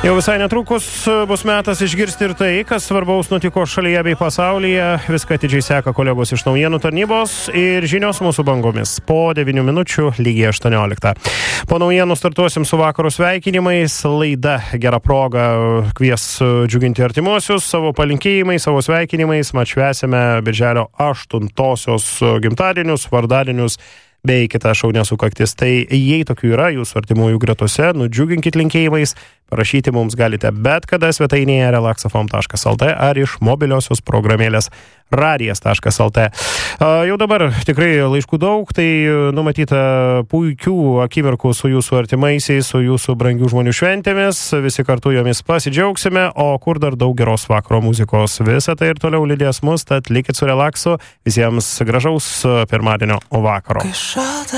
Jau visai netrukus bus metas išgirsti ir tai, kas svarbaus nutiko šalyje bei pasaulyje. Viską atidžiai seka kolegos iš naujienų tarnybos ir žinios mūsų bangomis. Po 9 minučių lygiai 18. Po naujienų startuosim su vakaro sveikinimais. Laida gera proga kvies džiuginti artimuosius savo palinkėjimais, savo sveikinimais. Mat švęsime birželio 8-osios gimtadienius, vardadienius bei kitą šaunę sukaktis. Tai jei tokių yra jūsų artimųjų gretose, nudžiuginkit linkėjimais, parašyti mums galite bet kada svetainėje relaxafm.lt ar iš mobiliosios programėlės radijas.lt. Jau dabar tikrai laiškų daug, tai numatyta puikių akimirkų su jūsų artimaisiais, su jūsų brangių žmonių šventėmis, visi kartu jomis pasidžiaugsime, o kur dar daug geros vakaro muzikos. Visą tai ir toliau lydės mus, tad likit su relaksu, visiems gražaus pirmadienio vakaro.